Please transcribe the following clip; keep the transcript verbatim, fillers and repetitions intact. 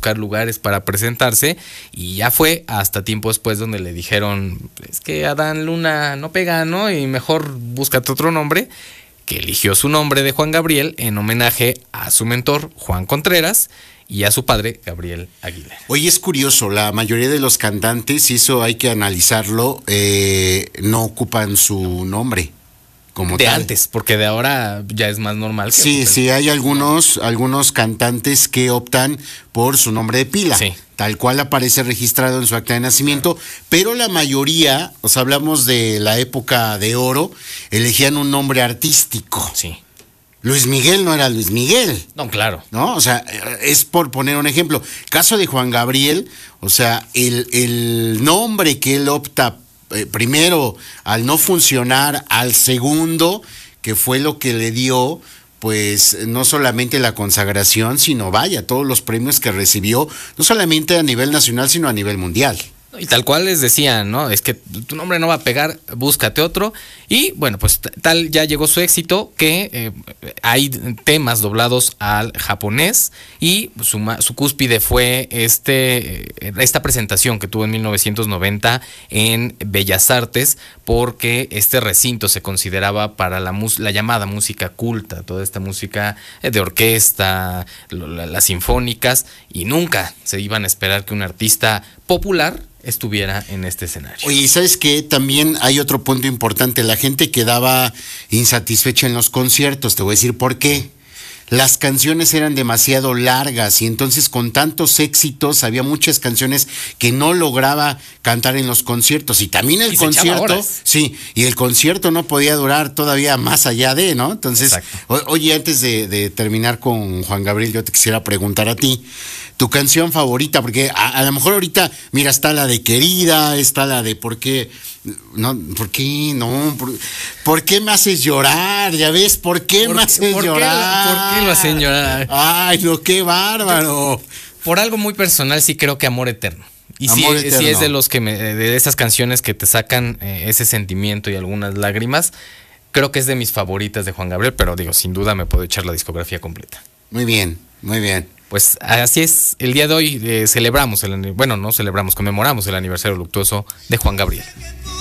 buscar lugares para presentarse, y ya fue hasta tiempo después donde le dijeron, es que Adán Luna no pega, ¿no? Y mejor búscate otro nombre, que eligió su nombre de Juan Gabriel en homenaje a su mentor, Juan Contreras, y a su padre, Gabriel Aguilera. Oye, es curioso, la mayoría de los cantantes, y eso hay que analizarlo, eh, no ocupan su nombre como de tal. antes, porque de ahora ya es más normal. Que sí, sí, hay algunos, algunos cantantes que optan por su nombre de pila. Sí. Tal cual aparece registrado en su acta de nacimiento, claro. Pero la mayoría, o sea, hablamos de la época de oro, elegían un nombre artístico. Sí. Luis Miguel no era Luis Miguel. No, claro. ¿No? O sea, es por poner un ejemplo. Caso de Juan Gabriel, o sea, el, el nombre que él opta eh, primero al no funcionar, al segundo, que fue lo que le dio, pues no solamente la consagración, sino vaya, todos los premios que recibió, no solamente a nivel nacional, sino a nivel mundial. Y tal cual les decían, ¿no? Es que tu nombre no va a pegar, búscate otro. Y bueno, pues tal ya llegó su éxito que eh, hay temas doblados al japonés, y su, su cúspide fue este esta presentación que tuvo en mil novecientos noventa en Bellas Artes, porque este recinto se consideraba para la, la llamada música culta, toda esta música de orquesta, las sinfónicas, y nunca se iban a esperar que un artista popular estuviera en este escenario. Oye, ¿sabes qué? También hay otro punto importante. La gente quedaba insatisfecha en los conciertos. Te voy a decir por qué. Las canciones eran demasiado largas, y entonces con tantos éxitos había muchas canciones que no lograba cantar en los conciertos, y también el y concierto, sí, y el concierto no podía durar todavía más allá de, ¿no? Entonces, o, oye, antes de, de terminar con Juan Gabriel, yo te quisiera preguntar a ti, tu canción favorita, porque a, a lo mejor ahorita, mira, está la de Querida, está la de ¿por qué? No, ¿por qué? No, ¿por, ¿por qué me haces llorar? ¿Ya ves? ¿Por qué me haces ¿por llorar? Qué, ¿Por qué lo hacen llorar? Ay, no, qué bárbaro. Por algo muy personal, sí creo que Amor Eterno. Y sí, sí es de los que me, de esas canciones que te sacan eh, ese sentimiento y algunas lágrimas. Creo que es de mis favoritas de Juan Gabriel, pero digo, sin duda me puedo echar la discografía completa. Muy bien, muy bien. Pues así es, el día de hoy eh, celebramos, el, bueno, no celebramos, conmemoramos el aniversario luctuoso de Juan Gabriel.